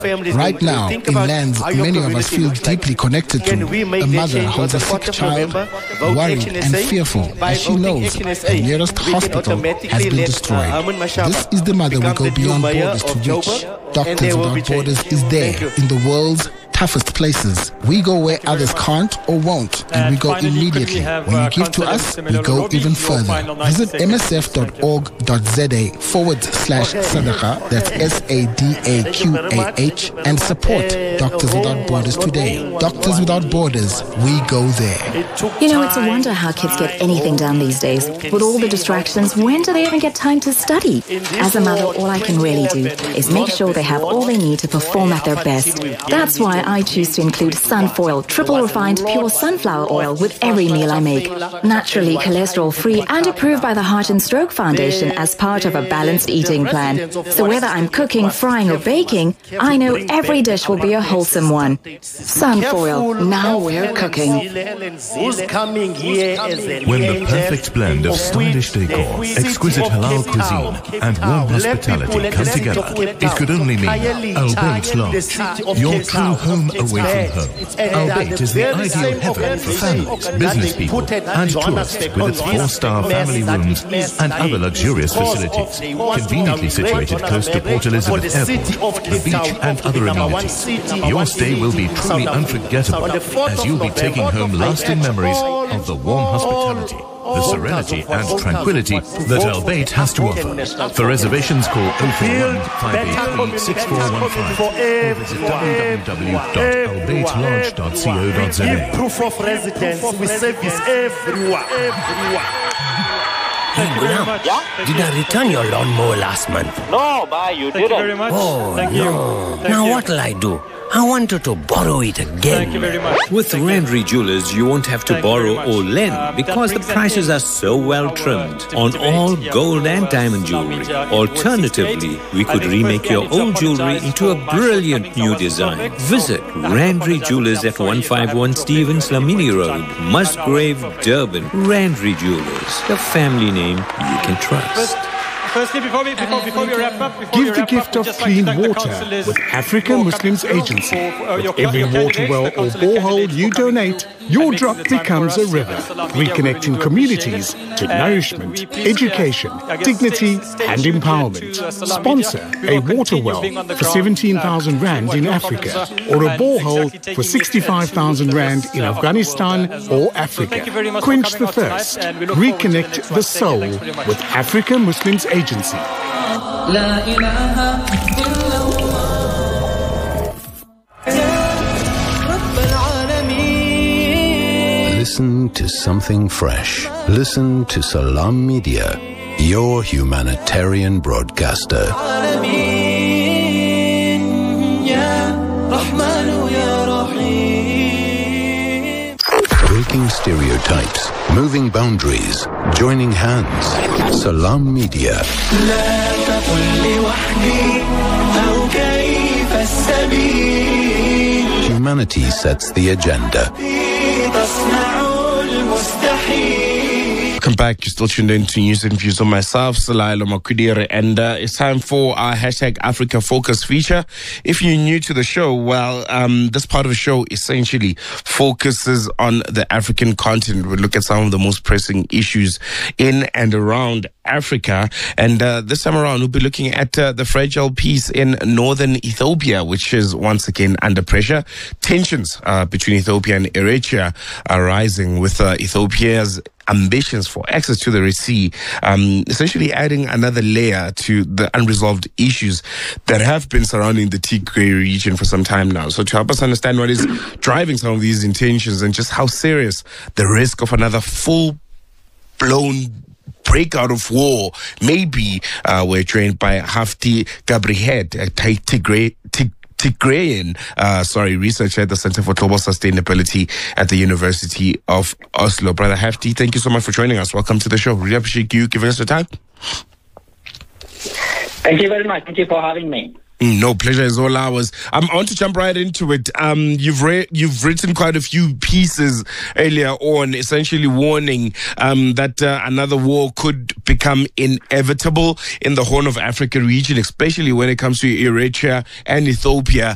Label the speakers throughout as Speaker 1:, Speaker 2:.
Speaker 1: Right now, in lands many of us feel deeply connected to, a mother holds a sick child, worried and fearful as she knows the nearest hospital has been destroyed. This is the mother we go beyond borders to reach. Doctors Without Borders is there in the world's toughest places. We go where others can't or won't, and we go immediately. When you give to us, we go even further. Visit msf.org.za/sadaqa, that's SADAQAH, and support Doctors Without Borders today. Doctors Without Borders, we go there.
Speaker 2: You know, it's a wonder how kids get anything done these days. With all the distractions, when do they even get time to study? As a mother, all I can really do is make sure they have all they need to perform at their best. That's why I choose to include Sunfoil, triple refined pure sunflower oil with every meal I make. Naturally cholesterol-free and approved by the Heart and Stroke Foundation as part of a balanced eating plan. So whether I'm cooking, frying or baking, I know every dish will be a wholesome one. Sunfoil, now we're cooking.
Speaker 3: When the perfect blend of stylish decor, exquisite halal cuisine and warm hospitality come together, it could only mean Al Bayt Lodge, your true home away from home. Al Bayt is the ideal heaven for families, business people and tourists with its 4-star family rooms and other luxurious facilities. Conveniently situated close to Port Elizabeth Airport, the beach and other amenities. Your stay will be truly unforgettable as you'll be taking home lasting memories of the warm hospitality, the serenity and tranquility that Al Bayt has to offer. For reservations, call 041-583-6415 or visit www.albaytlodge.co.za.
Speaker 4: Proof of residence, we service everyone.
Speaker 5: Hey, Gulam, did I return your lawnmower last month?
Speaker 6: No, bye, you didn't.
Speaker 5: Thank you very much. Oh, no. Now what'll I do? I wanted to borrow it again.
Speaker 7: Thank you very much.
Speaker 8: With Randry Jewelers, you won't have to borrow or lend because the prices are so well trimmed on all gold and diamond jewelry. Alternatively, we could remake your old jewelry into a brilliant new design. Visit Randry Jewelers at 151 Stevens Lamini Road, Musgrave, Durban. Randry Jewelers, the family name you can trust.
Speaker 7: Firstly, before we wrap up,
Speaker 9: give the gift of clean water with Africa Muslims Agency. With every water well or borehole you donate, your drop becomes a river, reconnecting communities to nourishment, education, dignity and empowerment. Sponsor a water well for 17,000 Rand in Africa or a borehole for 65,000 Rand in Afghanistan or Africa. Quench the thirst. Reconnect the soul with Africa Muslims Agency.
Speaker 10: Listen to something fresh. Listen to Salam Media, your humanitarian broadcaster. Breaking stereotypes, moving boundaries, joining hands. Salam Media. Humanity sets the agenda.
Speaker 11: Welcome back. You're still tuned in to News and Views on myself, Salailo Makudire, and it's time for our hashtag Africa Focus feature. If you're new to the show, well, this part of the show essentially focuses on the African continent. We look at some of the most pressing issues in and around Africa, and this time around we'll be looking at the fragile peace in northern Ethiopia, which is once again under pressure. Tensions between Ethiopia and Eritrea are rising, with Ethiopia's ambitions for access to the Red Sea, essentially adding another layer to the unresolved issues that have been surrounding the Tigray region for some time now. So to help us understand what is driving some of these intentions and just how serious the risk of another full-blown breakout of war may be, we're joined by Hafti Gabrihed, a Tigrayan researcher at the Center for Global Sustainability at the University of Oslo. Brother Hafti, thank you so much for joining us. Welcome to the show. Really appreciate you giving us the time.
Speaker 6: Thank you very much. Thank you for having me.
Speaker 11: No, pleasure is all ours. I want to jump right into it. You've written quite a few pieces earlier on, essentially warning that another war could become inevitable in the Horn of Africa region, especially when it comes to Eritrea and Ethiopia.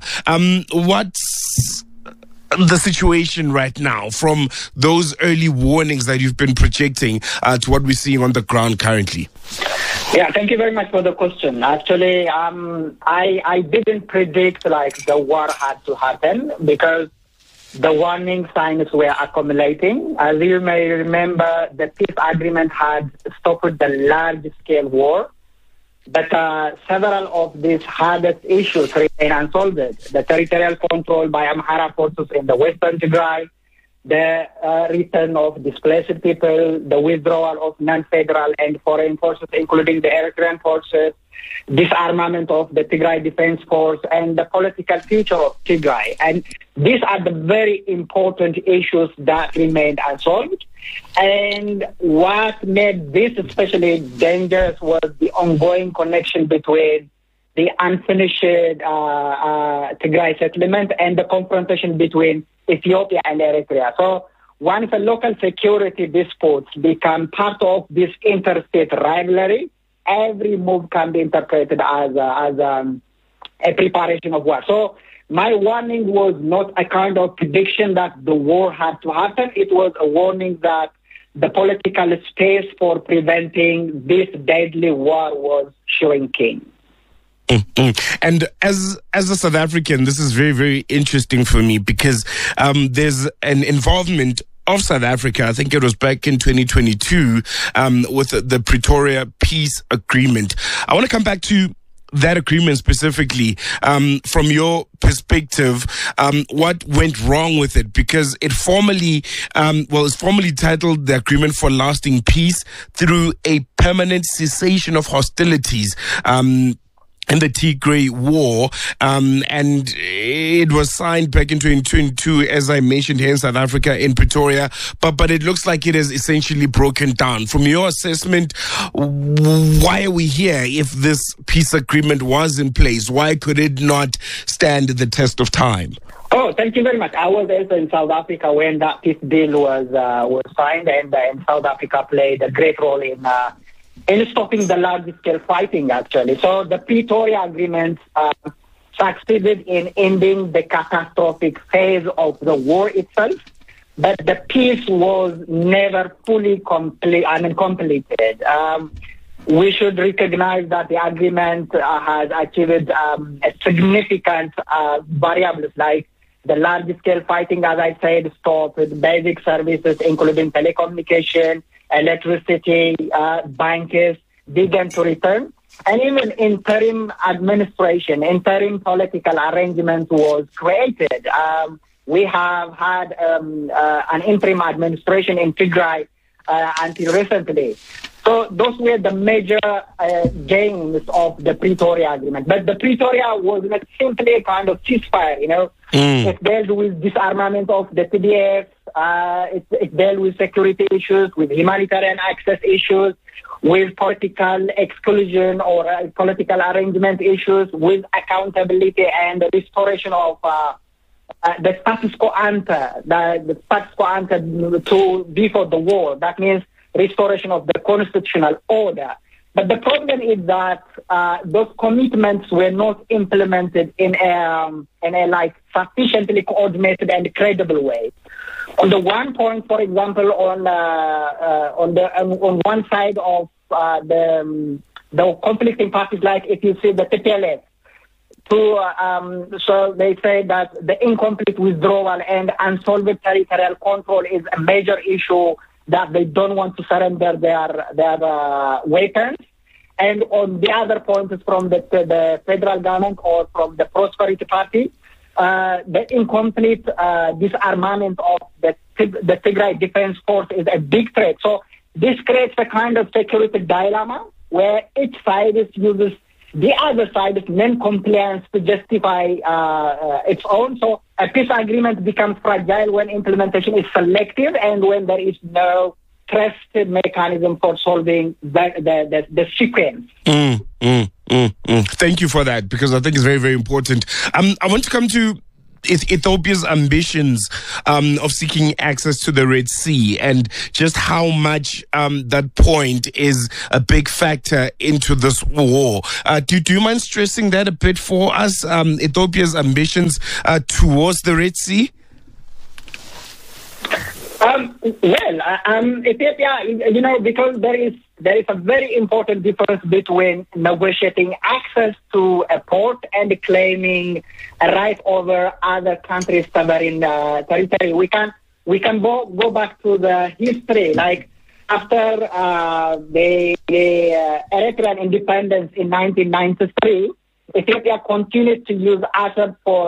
Speaker 11: What's the situation right now from those early warnings that you've been projecting to what we're seeing on the ground currently?
Speaker 6: Yeah, thank you very much for the question. Actually, I didn't predict the war had to happen because the warning signs were accumulating. As you may remember, the peace agreement had stopped the large-scale war, but several of these hardest issues remain unsolved. The territorial control by Amhara forces in the western Tigray, the return of displaced people, the withdrawal of non-federal and foreign forces, including the Eritrean forces, disarmament of the Tigray Defense Force, and the political future of Tigray. And these are the very important issues that remained unsolved. And what made this especially dangerous was the ongoing connection between the unfinished Tigray settlement and the confrontation between Ethiopia and Eritrea. So once the local security disputes become part of this interstate rivalry, every move can be interpreted as a preparation of war. So my warning was not a kind of prediction that the war had to happen. It was a warning that the political space for preventing this deadly war was shrinking.
Speaker 11: Mm-hmm. And as a South African, this is very, very interesting for me because there's an involvement of South Africa, I think it was back in 2022, with the Pretoria Peace Agreement. I want to come back to that agreement specifically. From your perspective, what went wrong with it? Because it formally, it's formally titled the Agreement for Lasting Peace through a permanent cessation of hostilities. In the Tigray War, and it was signed back in 2022, as I mentioned, here in South Africa, in Pretoria, but it looks like it has essentially broken down. From your assessment, why are we here if this peace agreement was in place? Why could it not stand the test of time?
Speaker 6: Oh, thank you very much. I was also in South Africa when that peace deal was signed, and South Africa played a great role in stopping the large-scale fighting, actually. So the Pretoria Agreement succeeded in ending the catastrophic phase of the war itself, but the peace was never fully completed. We should recognize that the agreement has achieved significant variables like the large-scale fighting, as I said, stopped basic services, including telecommunication, electricity, banks began to return. And even interim interim political arrangement was created. We have had an interim administration in Tigray until recently. So those were the major gains of the Pretoria Agreement. But the Pretoria was not simply a kind of ceasefire, It dealt with disarmament of the TDF, it dealt with security issues, with humanitarian access issues, with political exclusion or political arrangement issues, with accountability and the restoration of the status quo ante, the status quo ante to before the war. That means restoration of the constitutional order. But the problem is that those commitments were not implemented in a sufficiently coordinated and credible way. On the one point, for example, on one side of the conflicting parties, like if you see the TPLF, so they say that the incomplete withdrawal and unsolved territorial control is a major issue, that they don't want to surrender their weapons. And on the other point is from the federal government or from the Prosperity Party, the incomplete disarmament of the Tigray Defense Force is a big threat. So this creates a kind of security dilemma where each side uses the other side's non-compliance to justify its own. So a peace agreement becomes fragile when implementation is selective and when there is no trusted mechanism for solving the sequence.
Speaker 11: Thank you for that, because I think it's very, very important. I want to come to Ethiopia's ambitions of seeking access to the Red Sea, and just how much that point is a big factor into this war. Do you mind stressing that a bit for us, Ethiopia's ambitions towards the Red Sea?
Speaker 6: Ethiopia, because there is a very important difference between negotiating access to a port and claiming a right over other countries' sovereign territory. We can go back to the history, like after the Eritrean independence in 1993. Ethiopia continued to use Assad for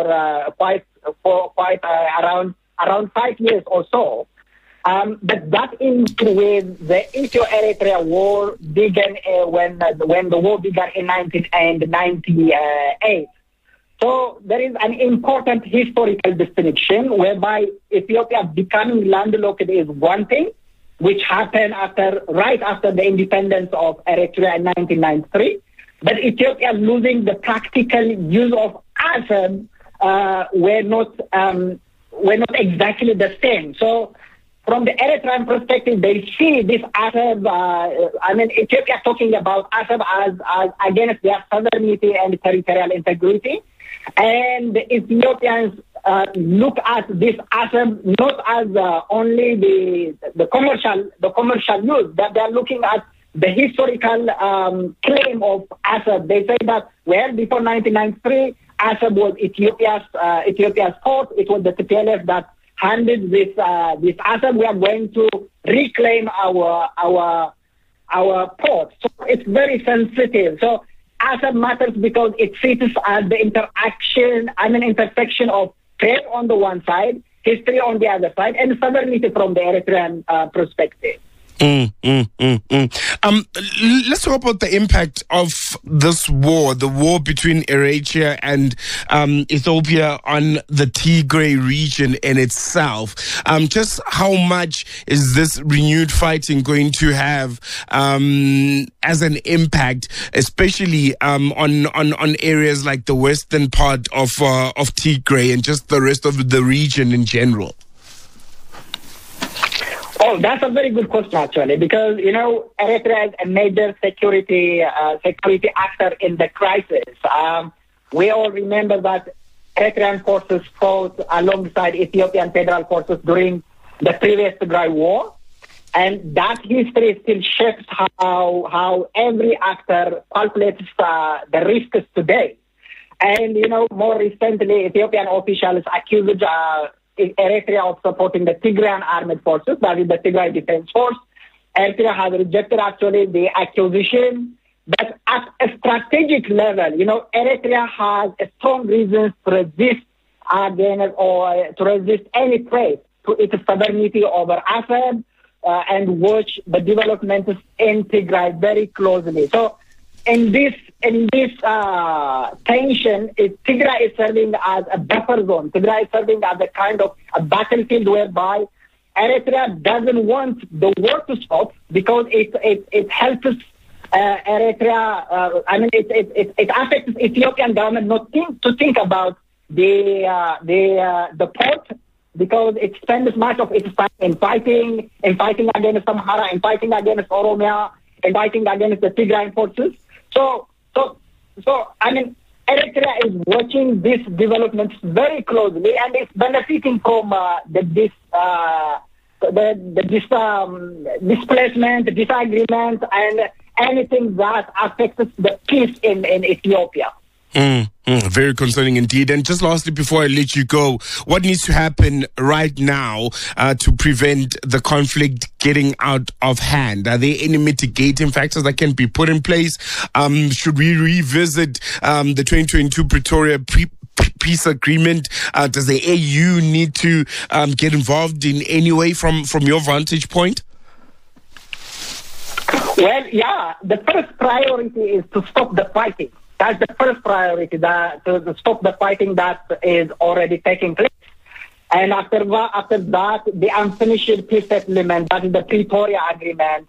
Speaker 6: around 5 years or so. But that with the Ethio-Eritrea war began when the war began in 1998. So there is an important historical distinction whereby Ethiopia becoming landlocked is one thing, which happened right after the independence of Eritrea in 1993. But Ethiopia losing the practical use of Assad were not exactly the same. So from the Eritrean perspective, they see this Assad, Ethiopia talking about Assad as against their sovereignty and territorial integrity. And the Ethiopians look at this Assad not as only the commercial use, but they are looking at the historical claim of Assad. They say that, well, before 1993, Assad was Ethiopia's port. It was the TPLF that handed this Assad. We are going to reclaim our port. So it's very sensitive. So Assad matters because it sits at the intersection of trade on the one side, history on the other side, and sovereignty from the Eritrean perspective.
Speaker 11: Let's talk about the impact of this war, the war between Eritrea and Ethiopia on the Tigray region in itself. Just how much is this renewed fighting going to have as an impact, especially on areas like the western part of Tigray and just the rest of the region in general?
Speaker 6: Oh, that's a very good question, actually, because, Eritrea is a major security actor in the crisis. We all remember that Eritrean forces fought alongside Ethiopian federal forces during the previous Tigray war. And that history still shapes how every actor calculates the risks today. And, more recently, Ethiopian officials accused Eritrea of supporting the Tigrayan armed forces, that is the Tigray Defense Force. Eritrea has rejected actually the accusation, but at a strategic level, Eritrea has a strong reason to resist any threat to its sovereignty over Assad and watch the developments in Tigray very closely. So in this tension, Tigray is serving as a buffer zone. Tigray is serving as a kind of a battlefield whereby Eritrea doesn't want the war to stop because it helps Eritrea. It affects Ethiopian government not to think about the port, because it spends much of its time in fighting against Amhara, in fighting against Oromia, in fighting against the Tigrayan forces. So Eritrea is watching these developments very closely, and it's benefiting from the displacement, disagreement, and anything that affects the peace in Ethiopia.
Speaker 11: Very concerning indeed. And just lastly, before I let you go, what needs to happen right now to prevent the conflict getting out of hand? Are there any mitigating factors that can be put in place? Should we revisit the 2022 Pretoria peace agreement? Does the AU need to get involved in any way from your vantage point?
Speaker 6: Well, yeah. The first priority is to stop the fighting. That's the first priority, to stop the fighting that is already taking place. And after that, the unfinished peace settlement, that is the Pretoria Agreement,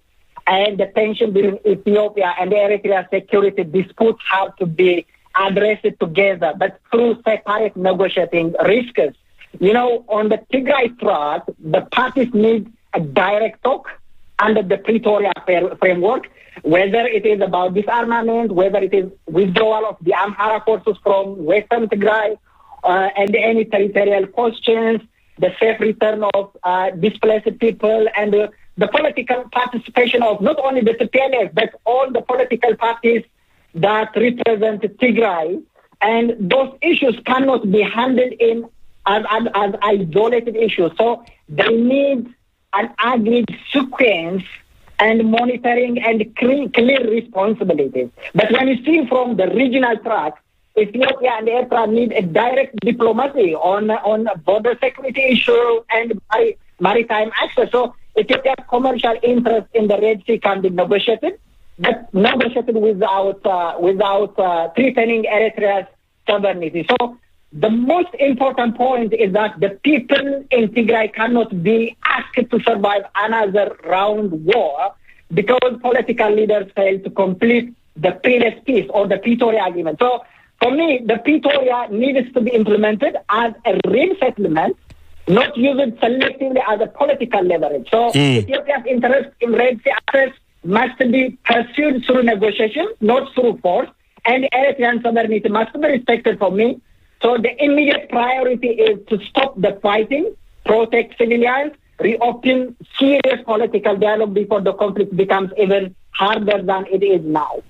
Speaker 6: and the tension between Ethiopia and Eritrea security disputes have to be addressed together, but through separate negotiating risks. You know, on the Tigray track, the parties need a direct talk under the Pretoria framework, whether it is about disarmament, whether it is withdrawal of the Amhara forces from Western Tigray, and any territorial questions, the safe return of displaced people, and the political participation of not only the TPLF, but all the political parties that represent Tigray. And those issues cannot be handled as isolated issues. So they need an agreed sequence and monitoring and clear responsibilities. But when you see from the regional track, Ethiopia and Eritrea need a direct diplomacy on border security issue and maritime access. So Ethiopia's commercial interest in the Red Sea can be negotiated, but negotiated without threatening Eritrea's sovereignty. So the most important point is that the people in Tigray cannot be asked to survive another round war because political leaders failed to complete the previous peace or the Pretoria Agreement. So for me, the Pretoria needs to be implemented as a real settlement, not used selectively as a political leverage. So Ethiopia's interest in Red Sea access must be pursued through negotiation, not through force, and Eritrean sovereignty must be respected for me. So the immediate priority is to stop the fighting, protect civilians, reopen serious political dialogue before the conflict becomes even harder than it is now.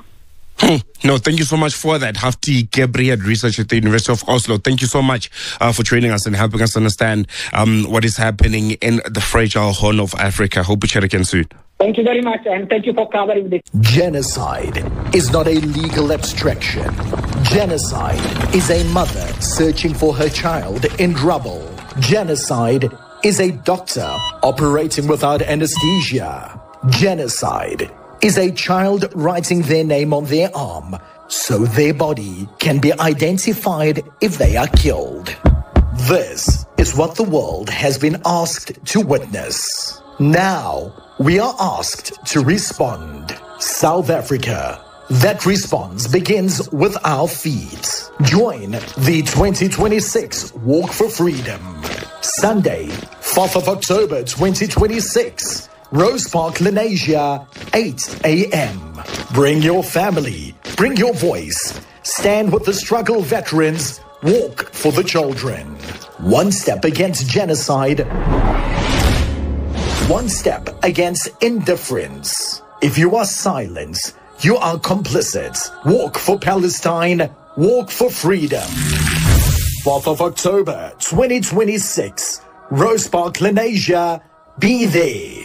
Speaker 11: No, thank you so much for that. Hafti Gabriel, researcher at the University of Oslo. Thank you so much for joining us and helping us understand what is happening in the fragile Horn of Africa. Hope we chat again soon.
Speaker 6: Thank you very much, and thank you for covering this.
Speaker 12: Genocide is not a legal abstraction. Genocide is a mother searching for her child in rubble. Genocide is a doctor operating without anesthesia. Genocide is a child writing their name on their arm so their body can be identified if they are killed. This is what the world has been asked to witness. Now, we are asked to respond. South Africa. That response begins with our feet. Join the 2026 Walk for Freedom. Sunday, 4th of October 2026. Rose Park, Lenasia, 8 a.m. Bring your family. Bring your voice. Stand with the struggle veterans. Walk for the children. One step against genocide. One step against indifference. If you are silent, you are complicit. Walk for Palestine. Walk for freedom. 4th of October 2026. Rose Park, Lenasia. Be there.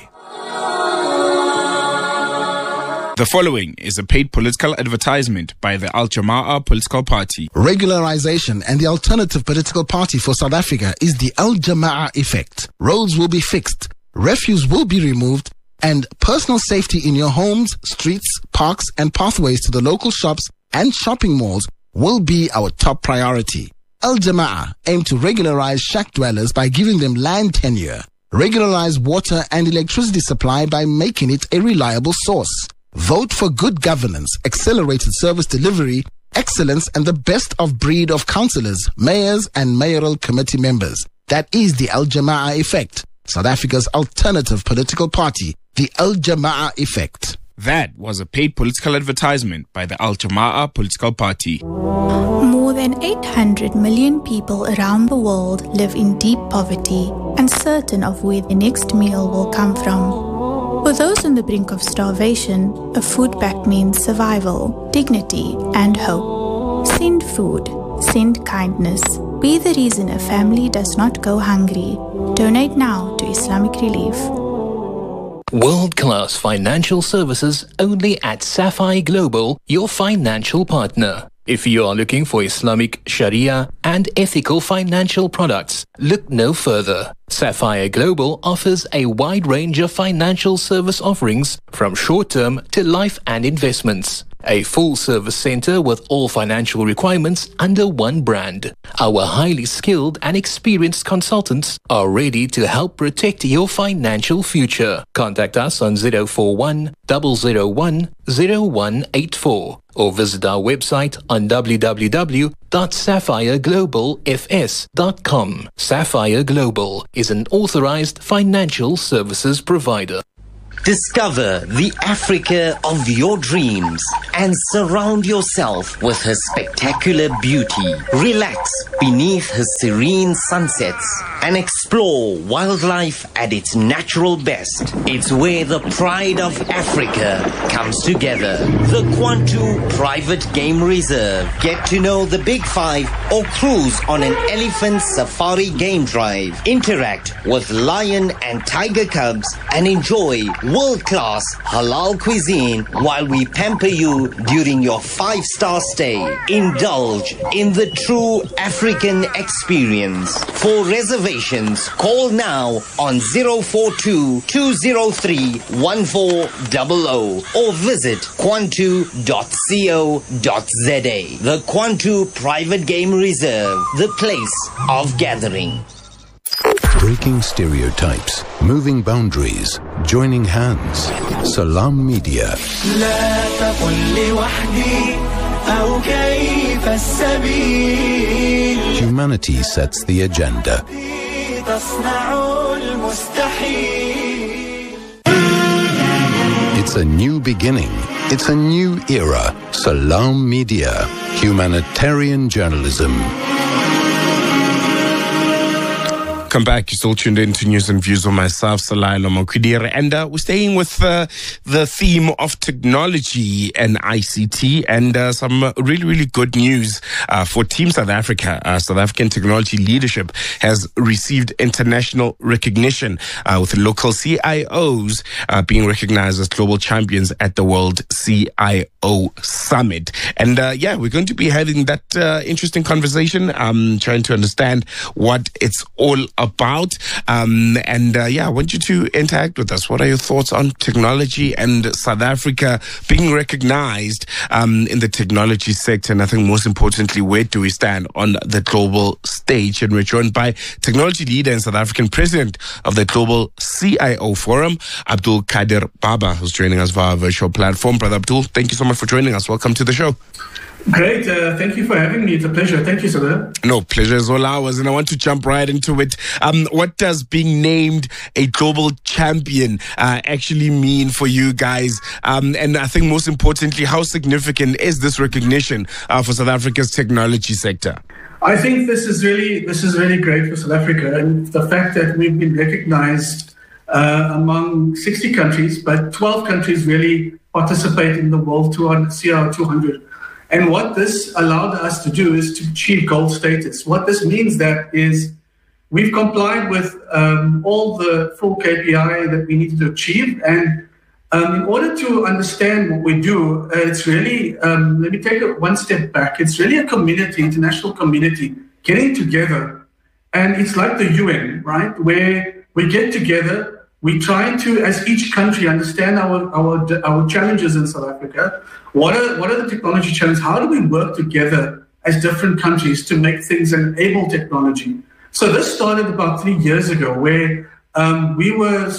Speaker 11: The following is a paid political advertisement by the Al Jama'ah political party.
Speaker 1: Regularization and the alternative political party for South Africa is the Al Jama'ah effect. Roads will be fixed, refuse will be removed, and personal safety in your homes, streets, parks, and pathways to the local shops and shopping malls will be our top priority. Al Jama'ah aim to regularize shack dwellers by giving them land tenure, regularize water and electricity supply by making it a reliable source. Vote for good governance, accelerated service delivery, excellence, and the best of breed of councillors, mayors, and mayoral committee members. That is the Al Jama'ah effect, South Africa's alternative political party, the Al Jama'ah effect.
Speaker 11: That was a paid political advertisement by the Al Jama'ah political party.
Speaker 13: More than 800 million people around the world live in deep poverty, uncertain of where the next meal will come from. For those on the brink of starvation, a food pack means survival, dignity, and hope. Send food. Send kindness. Be the reason a family does not go hungry. Donate now to Islamic Relief.
Speaker 14: World-class financial services only at Sapphire Global, your financial partner. If you are looking for Islamic Sharia and ethical financial products, look no further. Sapphire Global offers a wide range of financial service offerings from short-term to life and investments. A full-service center with all financial requirements under one brand. Our highly skilled and experienced consultants are ready to help protect your financial future. Contact us on 041 001 0184 or visit our website on www.sapphireglobalfs.com. Sapphire Global is an authorized financial services provider.
Speaker 15: Discover the Africa of your dreams and surround yourself with her spectacular beauty. Relax beneath her serene sunsets and explore wildlife at its natural best. It's where the pride of Africa comes together. The Kwantu Private Game Reserve. Get to know the Big Five or cruise on an elephant safari game drive. Interact with lion and tiger cubs and enjoy world-class halal cuisine while we pamper you during your 5-star stay. Indulge in the true African experience. For reservations, call now on 042-203-1400 or visit kwantu.co.za. The Kwantu Private Game Reserve, the place of gathering.
Speaker 10: Breaking stereotypes, moving boundaries, joining hands. Salam Media. Humanity sets the agenda. It's a new beginning. It's a new era. Salam Media. Humanitarian journalism.
Speaker 11: Welcome back. You're still tuned in to News and Views on myself, Salailo Makwidire. And we're staying with the theme of technology and ICT and some really, really good news for Team South Africa. South African technology leadership has received international recognition with local CIOs being recognized as global champions at the World CIO Summit. And we're going to be having that interesting conversation, trying to understand what it's all about. I want you to interact with us. What are your thoughts on technology and South Africa being recognized in the technology sector? And I think most importantly, where do we stand on the global stage? And we're joined by technology leader and South African president of the Global CIO Forum, Abdul Kadir Baba, who's joining us via our virtual platform. Brother Abdul, thank you so much for joining us. Welcome to the show.
Speaker 16: Great. Thank you for having me. It's a pleasure. Thank you, sir.
Speaker 11: No, pleasure is all ours. And I want to jump right into it. What does being named a global champion actually mean for you guys? And I think most importantly, how significant is this recognition for South Africa's technology sector?
Speaker 16: I think this is really great for South Africa. And the fact that we've been recognized among 60 countries, but 12 countries really participate in the World CIO 200. And what this allowed us to do is to achieve gold status. What this means that is we've complied with all the full KPI that we needed to achieve. And in order to understand what we do, it's really, let me take it one step back. It's really a community, international community, getting together. And it's like the UN, right, where we get together. We try to, as each country, understand our challenges in South Africa. What are the technology challenges? How do we work together as different countries to make things and enable technology? So this started about 3 years ago, where we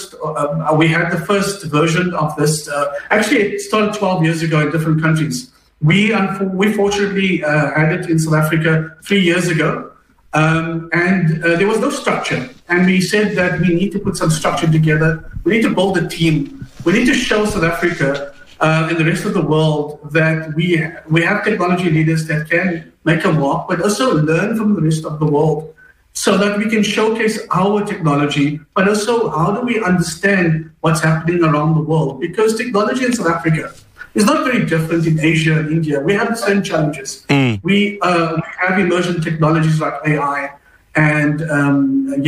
Speaker 16: had the first version of this. Actually, it started 12 years ago in different countries. We fortunately had it in South Africa 3 years ago. And there was no structure. And we said that we need to put some structure together. We need to build a team. We need to show South Africa and the rest of the world that we have technology leaders that can make a mark, but also learn from the rest of the world so that we can showcase our technology, but also how do we understand what's happening around the world? Because technology in South Africa is not very different in Asia and India. We have the same challenges. We have emerging technologies like AI and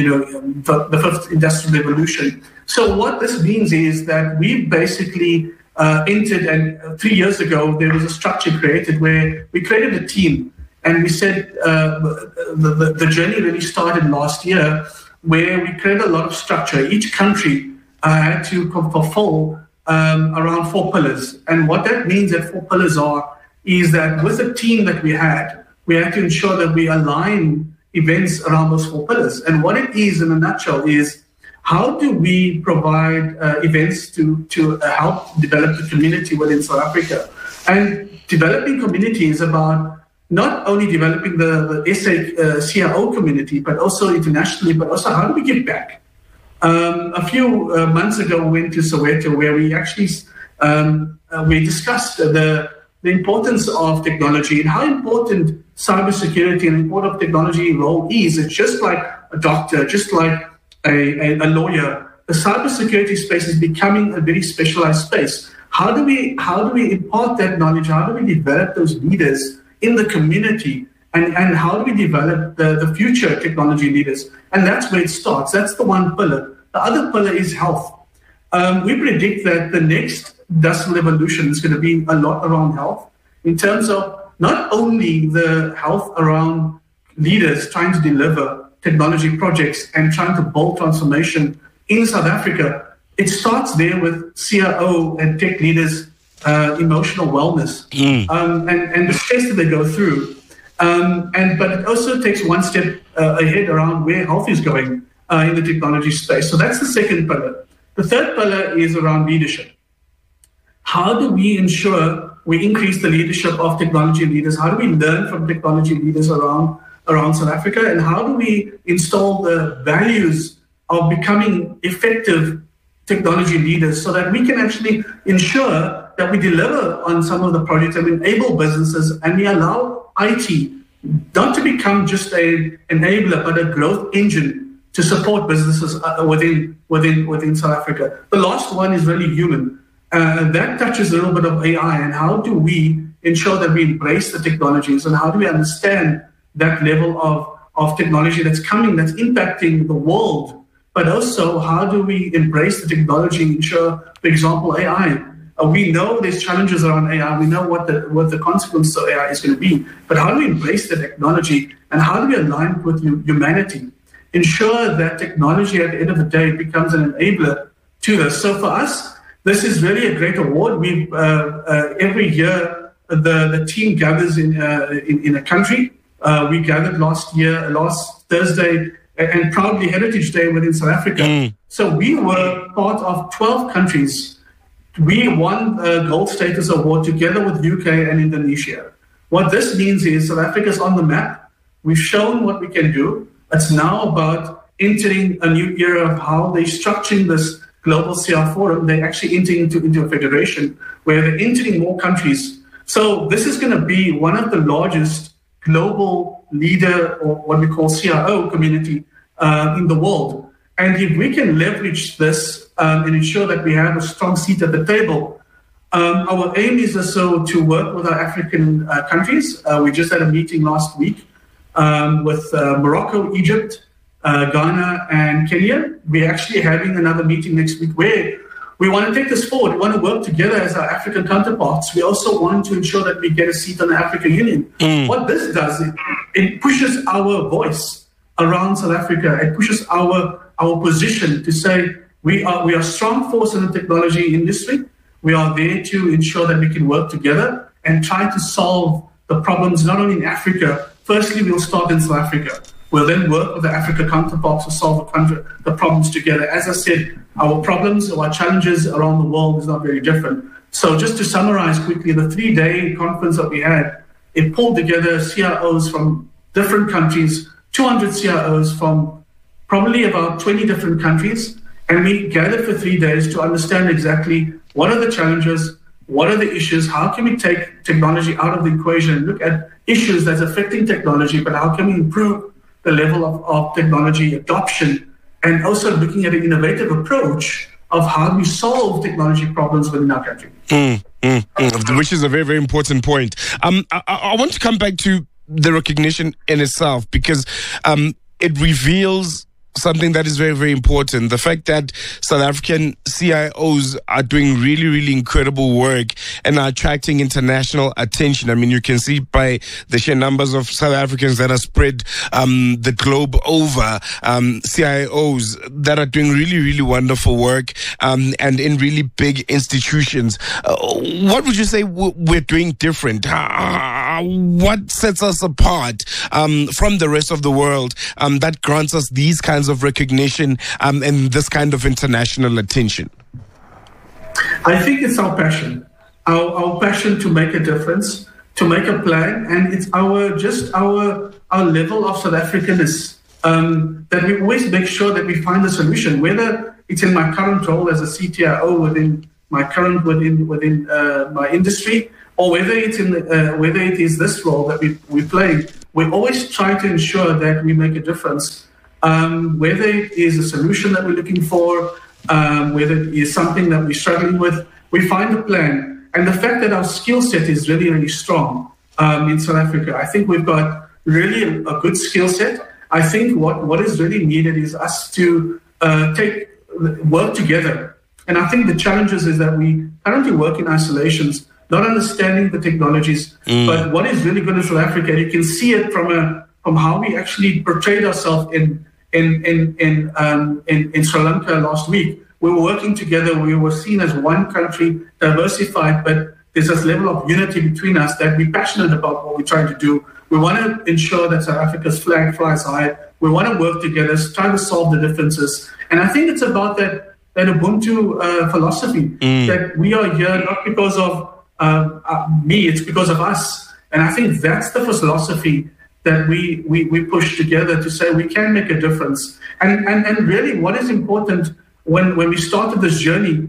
Speaker 16: the fifth industrial revolution. So what this means is that we basically entered, and 3 years ago, there was a structure created where we created a team. And we said the journey really started last year, where we created a lot of structure. Each country had to fulfill around 4 pillars. And what that means that 4 pillars is that with the team that we had to ensure that we align events around those 4 pillars. And what it is in a nutshell is, how do we provide events to help develop the community within South Africa? And developing community is about not only developing the SA CIO community, but also internationally, but also how do we give back? A few months ago, we went to Soweto, where we actually we discussed the importance of technology and how important cybersecurity and important technology role is. It's just like a doctor, just like a lawyer. The cybersecurity space is becoming a very specialized space. How do we impart that knowledge? How do we develop those leaders in the community, and how do we develop the future technology leaders? And that's where it starts. That's the one pillar. The other pillar is health. We predict that the next industrial revolution is going to be a lot around health, in terms of not only the health around leaders trying to deliver technology projects and trying to build transformation in South Africa. It starts there with CIO and tech leaders' emotional wellness and the stress that they go through. But it also takes one step ahead around where health is going in the technology space. So that's the second pillar. The third pillar is around leadership. How do we ensure we increase the leadership of technology leaders? How do we learn from technology leaders around South Africa? And how do we install the values of becoming effective technology leaders so that we can actually ensure that we deliver on some of the projects and enable businesses, and we allow IT not to become just an enabler, but a growth engine to support businesses within South Africa. The last one is really human. That touches a little bit of AI, and how do we ensure that we embrace the technologies, and how do we understand that level of technology that's coming, that's impacting the world, but also how do we embrace the technology and ensure, for example, AI. We know there's challenges around AI. We know what the consequence of AI is going to be. But how do we embrace the technology, and how do we align with humanity? Ensure that technology at the end of the day becomes an enabler to this. So for us, this is really a great award. We every year the team gathers in a country. We gathered last Thursday, and proudly Heritage Day within South Africa. So we were part of 12 countries. We won a gold status award together with UK and Indonesia. What this means is South Africa's on the map. We've shown what we can do. It's now about entering a new era of how they're structuring this global CR forum. They're actually entering into a federation where they're entering more countries. So this is going to be one of the largest global leader, or what we call CRO community in the world. And if we can leverage this and ensure that we have a strong seat at the table, our aim is also to work with our African countries. We just had a meeting last week with Morocco, Egypt, Ghana, and Kenya. We're actually having another meeting next week where we want to take this forward. We want to work together as our African counterparts. We also want to ensure that we get a seat on the African Union. What this does, it pushes our voice around South Africa. It pushes our position to say we are a strong force in the technology industry. We are there to ensure that we can work together and try to solve the problems not only in Africa. Firstly, we'll start in South Africa. We'll then work with the Africa counterparts to solve the problems together. As I said, our problems, our challenges around the world is not very different. So just to summarize quickly, the 3-day conference that we had, it pulled together CROs from different countries, 200 CROs from probably about 20 different countries. And we gathered for 3 days to understand exactly what are the challenges, what are the issues, how can we take technology out of the equation and look at issues that's affecting technology, but how can we improve the level of technology adoption, and also looking at an innovative approach of how we solve technology problems within our country.
Speaker 11: Which is a very, very important point. I want to come back to the recognition in itself, because it reveals something that is very, very important. The fact that South African CIOs are doing really, really incredible work and are attracting international attention. I mean, you can see by the sheer numbers of South Africans that are spread the globe over, CIOs that are doing really, really wonderful work and in really big institutions. What would you say we're doing different? What sets us apart from the rest of the world that grants us these kinds of recognition and this kind of international attention?
Speaker 16: I think it's our passion, our passion to make a difference, to make a plan, and it's our level of South Africanness that we always make sure that we find a solution, whether it's in my current role as a CTIO within my industry, or whether it is this role that we play. We always try to ensure that we make a difference. Whether it is a solution that we're looking for, whether it is something that we're struggling with, we find a plan. And the fact that our skill set is really, really strong in South Africa, I think we've got really a good skill set. I think what is really needed is us to work together. And I think the challenges is that we currently work in isolations, not understanding the technologies. But what is really good in South Africa, you can see it from how we actually portrayed ourselves in Sri Lanka last week. We were working together. We were seen as one country, diversified, but there's this level of unity between us that we're passionate about what we're trying to do. We want to ensure that South Africa's flag flies high. We want to work together, try to solve the differences. And I think it's about that Ubuntu philosophy, that we are here not because of me, it's because of us. And I think that's the philosophy that we push together to say we can make a difference. And really what is important when we started this journey,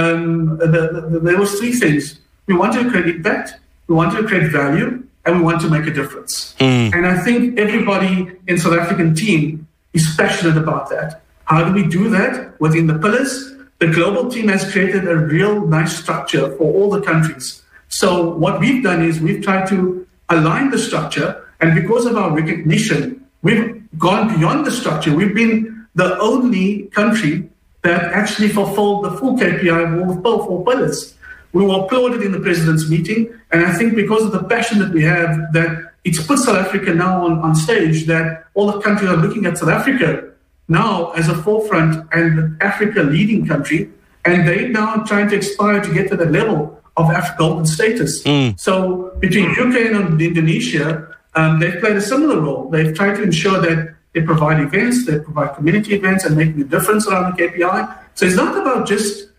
Speaker 16: there was three things. We wanted to create impact, we wanted to create value, and we want to make a difference. And I think everybody in South African team is passionate about that. How do we do that? Within the pillars, the global team has created a real nice structure for all the countries. So what we've done is we've tried to align the structure, and because of our recognition, we've gone beyond the structure. We've been the only country that actually fulfilled the full KPI of all four pillars. We were applauded in the president's meeting, and I think because of the passion that we have, that it's put South Africa now on stage, that all the countries are looking at South Africa now as a forefront and Africa leading country, and they're now trying to aspire to get to the level of golden status. So between UK and Indonesia, they've played a similar role. They've tried to ensure that they provide events, they provide community events and making a difference around the KPI. So it's not about just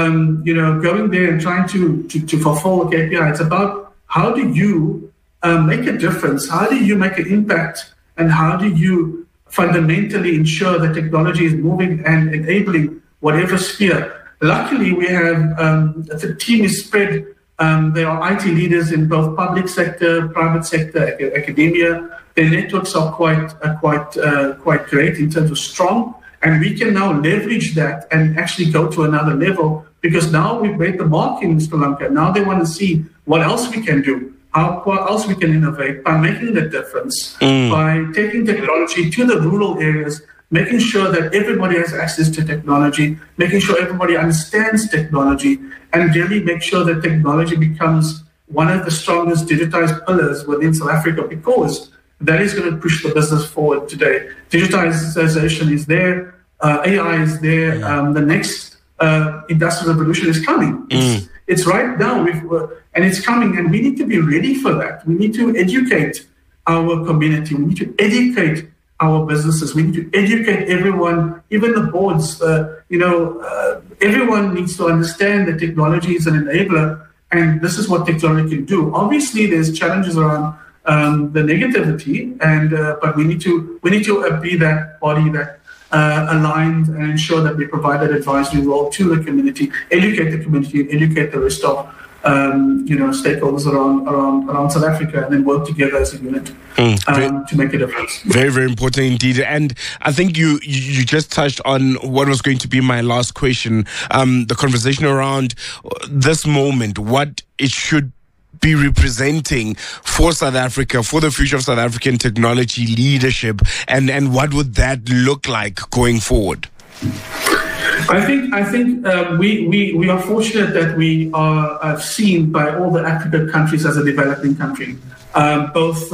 Speaker 16: going there and trying to fulfill the KPI. It's about how do you make a difference? How do you make an impact? And how do you fundamentally ensure that technology is moving and enabling whatever sphere? Luckily, we have the team is spread. There are IT leaders in both public sector, private sector, academia. Their networks are quite great in terms of strong, and we can now leverage that and actually go to another level, because now we've made the mark in Sri Lanka. Now they want to see what else we can do, what else we can innovate by making the difference, by taking technology to the rural areas, making sure that everybody has access to technology, making sure everybody understands technology, and really make sure that technology becomes one of the strongest digitized pillars within South Africa, because that is going to push the business forward today. Digitization is there, AI is there, the next industrial revolution is coming. It's right now, and it's coming, and we need to be ready for that. We need to educate our community. We need to educate our businesses. We need to educate everyone, even the boards. Everyone needs to understand that technology is an enabler, and this is what technology can do. Obviously, there's challenges around the negativity, but we need to be that body that aligned and ensure that we provide that advisory role to the community, educate the community, educate the rest of stakeholders around South Africa, and then work together as a unit to make a difference.
Speaker 11: Very, very important indeed. And I think you just touched on what was going to be my last question, the conversation around this moment, what it should be representing for South Africa, for the future of South African technology leadership, and what would that look like going forward?
Speaker 16: I think we are fortunate that we are seen by all the African countries as a developing country. Both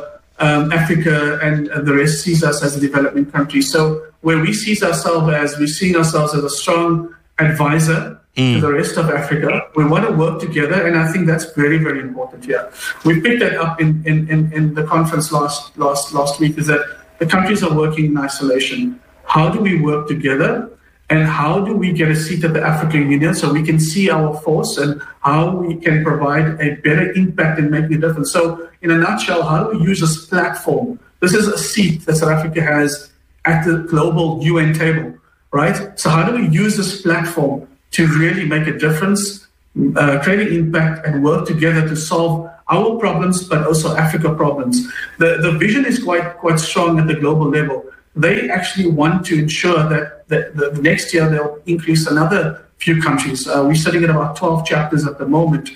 Speaker 16: Africa and the rest sees us as a developing country. So where we see ourselves as a strong advisor to the rest of Africa, we want to work together, and I think that's very, very important here. We picked that up in the conference last week, is that the countries are working in isolation. How do we work together? And how do we get a seat at the African Union so we can see our force and how we can provide a better impact and make a difference? So in a nutshell, how do we use this platform? This is a seat that South Africa has at the global UN table, right? So how do we use this platform to really make a difference, create an impact, and work together to solve our problems, but also Africa problems? The vision is quite strong at the global level. They actually want to ensure that the next year they'll increase another few countries. We're sitting at about 12 chapters at the moment.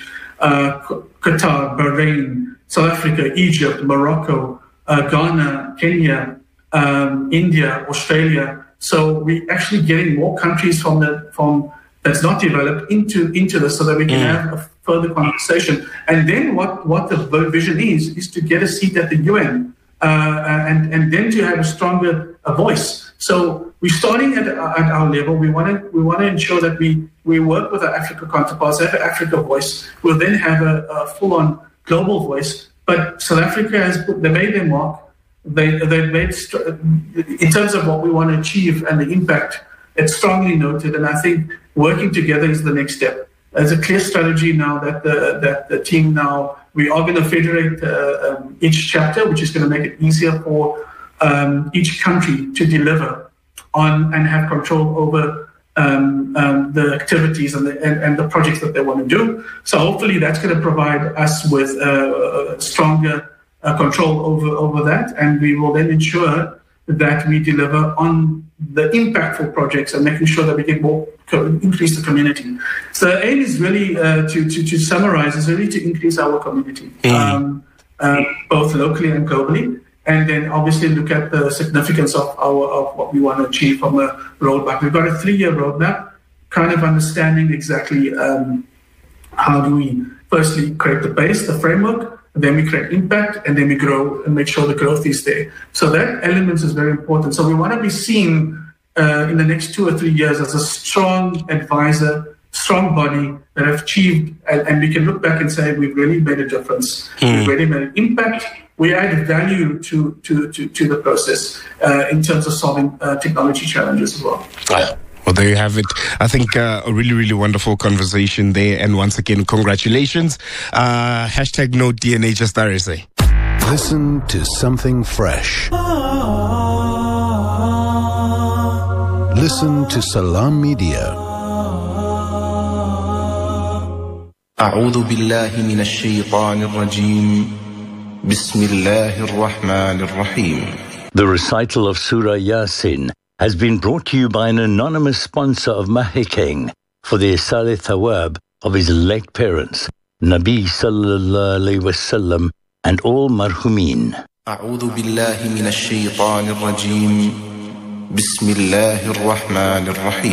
Speaker 16: Qatar, Bahrain, South Africa, Egypt, Morocco, Ghana, Kenya, India, Australia. So we're actually getting more countries from that's not developed into this, so that we can have a further conversation. And then what the vision is to get a seat at the UN. And then to have a stronger voice. So we're starting at our level. We want to ensure that we work with our Africa counterparts, have an Africa voice. We'll then have a full-on global voice. But South Africa they made their mark. They've made in terms of what we want to achieve and the impact. It's strongly noted, and I think working together is the next step. There's a clear strategy now that the team now. We are going to federate each chapter, which is going to make it easier for each country to deliver on and have control over the activities and the projects that they want to do. So hopefully that's going to provide us with stronger control over that, and we will then ensure that we deliver on the impactful projects and making sure that we get more, increase the community. So the aim is really, to summarize, is really to increase our community, both locally and globally, and then obviously look at the significance of what we want to achieve from a roadmap. We've got a 3-year roadmap, kind of understanding exactly how do we firstly create the base, the framework, then we create impact, and then we grow and make sure the growth is there. So that element is very important. So we want to be seen in the next 2 or 3 years as a strong advisor, strong body that have achieved, and we can look back and say we've really made a difference. We've really made an impact. We add value to the process in terms of solving technology challenges as well.
Speaker 11: Well, there you have it. I think a really, really wonderful conversation there. And once again, congratulations. Hashtag no DNA, just RSA.
Speaker 10: Listen to something fresh. Listen to Salam Media.
Speaker 17: أعوذ بالله من الشيطان الرجيم. بسم الله الرحمن الرحيم.
Speaker 18: The recital of Surah Yasin has been brought to you by an anonymous sponsor of Mahikeng for the Isale Thawab of his late parents, Nabi Sallallahu Alaihi Wasallam, and all marhumin.
Speaker 17: أعوذ بالله من الشيطان الرجيم. بسم الله الرحمن الرحيم.